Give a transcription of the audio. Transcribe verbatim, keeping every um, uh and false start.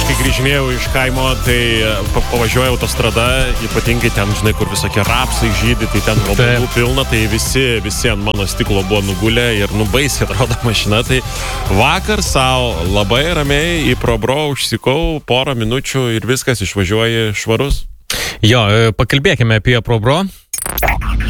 kai grįžinėjau iš kaimo, tai pavažiuoju autostrada, ypatingai ten, žinai, kur visokie rapsai žydi, tai ten vabalų pilna, tai visi, visi ant mano stiklo buvo nugulę ir nubaisiai atrodo mašina. Tai vakar savo labai ramiai į ProBro užsikau porą minučių ir viskas, išvažiuoji švarus. Jo, pakalbėkime apie ProBro.